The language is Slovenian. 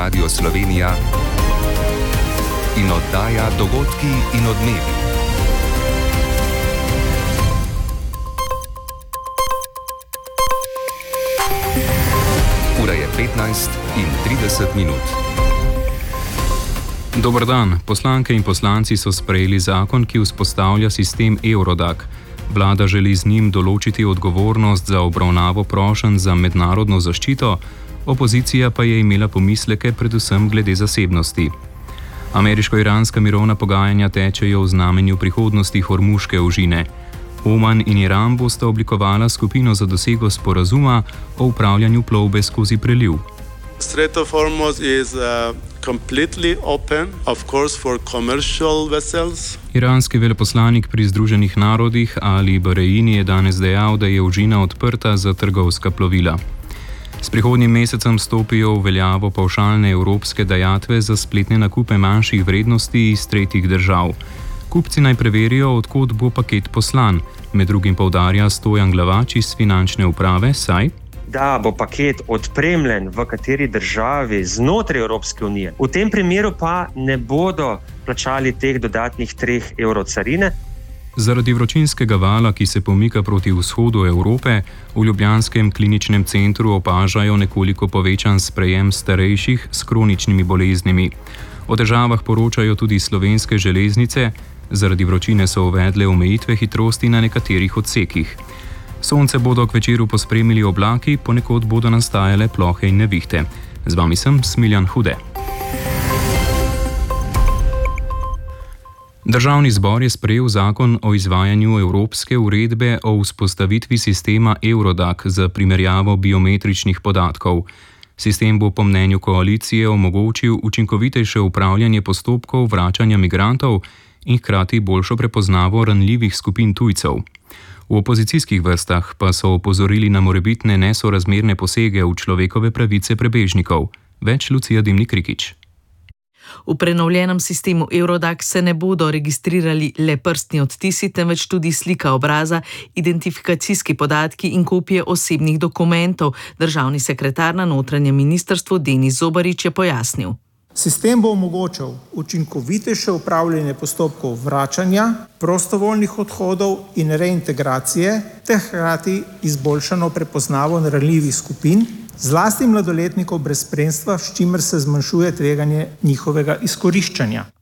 Radio Slovenija in oddaja Dogodki in odmevi. Ura je 15:30. Dober dan. Poslanke in poslanci so sprejeli zakon, ki vzpostavlja sistem Eurodac. Vlada želi z njim določiti odgovornost za obravnavo prošenj za mednarodno zaščito, opozicija pa je imela pomisleke predvsem glede zasebnosti. Ameriško-iranska mirovna pogajanja tečejo v znamenju prihodnosti Hormuške ožine. Oman in Iran bosta oblikovala skupino za dosego sporazuma o upravljanju plovbe skozi preliv. Strait of Hormuz is completely open, of course, for commercial vessels. Iranski veleposlanik pri Združenih narodih Ali Bareini je danes dejal, da je ožina odprta za trgovska plovila. S prihodnjim mesecem stopijo v veljavo pavšalne evropske dajatve za spletne nakupe manjših vrednosti iz tretjih držav. Kupci naj preverijo, od kod bo paket poslan, med drugim poudarja Stojan Glavač iz finančne uprave, saj da bo paket odpremljen v kateri državi znotraj Evropske unije. V tem primeru pa ne bodo plačali teh dodatnih 3 evrov carine. Zaradi vročinskega vala, ki se pomika proti vzhodu Evrope, v ljubljanskem kliničnem centru opažajo nekoliko povečan sprejem starejših s kroničnimi boleznimi. O težavah poročajo tudi Slovenske železnice, zaradi vročine so uvedle omejitve hitrosti na nekaterih odsekih. Sonce bodo k večeru pospremili oblaki, ponekod bodo nastajale plohe in nevihte. Z vami sem Smiljan Hude. Državni zbor je sprejel zakon o izvajanju Evropske uredbe o vzpostavitvi sistema Eurodac za primerjavo biometričnih podatkov. Sistem bo po mnenju koalicije omogočil učinkovitejše upravljanje postopkov vračanja migrantov in hkrati boljšo prepoznavo ranljivih skupin tujcev. V opozicijskih vrstah pa so opozorili na morebitne nesorazmerne posege v človekove pravice prebežnikov. Več Lucija Dimnik-Rikić. V prenovljenem sistemu Eurodac se ne bodo registrirali le prstni odtisi, temveč tudi slika obraza, identifikacijski podatki in kopije osebnih dokumentov, državni sekretar na notranjem ministrstvu Denis Zobarič je pojasnil. Sistem bo omogočal učinkovitejše upravljanje postopkov vračanja, prostovoljnih odhodov in reintegracije, ter hkrati izboljšano prepoznavo ranljivih skupin, zlasti mladoletnikov brez spremstva, s čimer se zmanjšuje tveganje njihovega izkoriščanja.